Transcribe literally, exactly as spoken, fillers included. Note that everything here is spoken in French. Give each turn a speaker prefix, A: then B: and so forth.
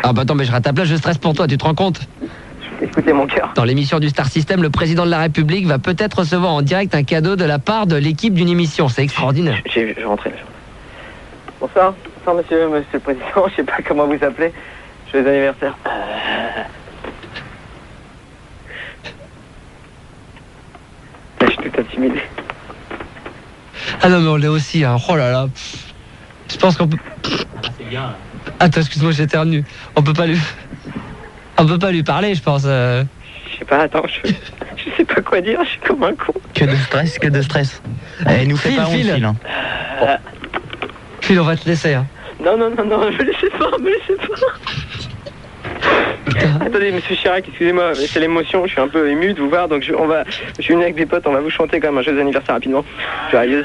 A: Ah bah attends, mais je rattrape là, je stresse pour toi, tu te rends compte?
B: Écoutez mon cœur.
A: Dans l'émission du Star System, le président de la République va peut-être recevoir en direct un cadeau de la part de l'équipe d'une émission. C'est extraordinaire.
B: Je vais rentrer là. Bonsoir. Bonsoir monsieur, monsieur le président. Je sais pas comment vous appelez. Joyeux anniversaire. Je suis tout intimidé.
A: Ah non, mais on l'est aussi, hein. Oh là là. Je pense qu'on peut...
C: C'est bien.
A: Attends, excuse-moi, j'éternue. On peut pas lui... On peut pas lui parler, je pense. Euh...
B: Je sais pas, attends, je... je sais pas quoi dire, je suis comme un con.
D: Que de stress, que de stress. Eh, nous fait
A: File,
D: pas honte,
A: file.
D: Phil, hein.
B: Euh...
A: Phil, on va te laisser. Hein.
B: Non, non, non, non, me laissez pas, me laissez pas. Attendez, monsieur Chirac, excusez-moi, mais c'est l'émotion, je suis un peu ému de vous voir, donc je, on va, je suis venu avec des potes, on va vous chanter quand même un joyeux anniversaire rapidement. Joyeux